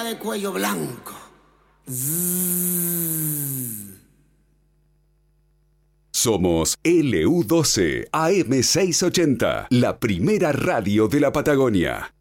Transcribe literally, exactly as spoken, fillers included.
de cuello blanco. Zzz. Somos L U doce A M seiscientos ochenta, la primera radio de la Patagonia.